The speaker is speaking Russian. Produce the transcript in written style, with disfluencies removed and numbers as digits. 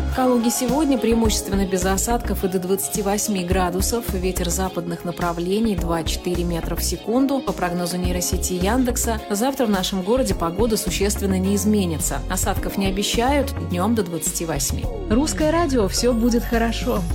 В Калуге сегодня преимущественно без осадков и до 28 градусов. Ветер западных направлений 2-4 метра в секунду. По прогнозу нейросети Яндекса, завтра в нашем городе погода существенно не изменится. Осадков не обещают, днем до 28. Русское радио, все будет хорошо.